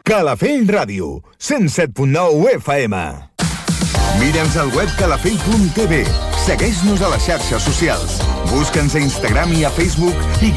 Calafell Ràdio, 107.9 FM. Mira'ns al web calafell.tv. Segueix-nos a les xarxes socials. Busca'ns a Instagram i a Facebook i